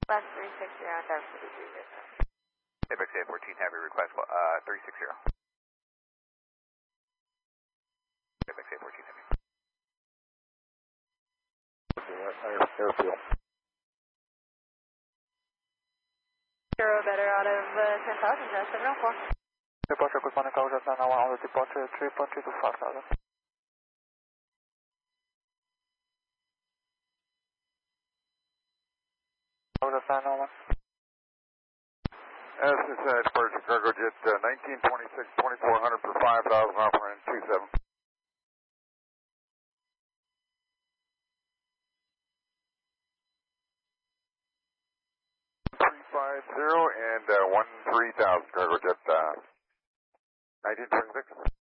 Last 360 on Dark City 3. Apex A14 Heavy request 360. Apex A14 Heavy. Airfield. Zero better out of 10,000, 704. Departure, good morning, Tower 991 on the departure 3.3 to 5,000. Tower 991. This is departure cargo jet 1926, 2400 for 5,000, operating 27. 350 and 13,000 cargo jet 1926.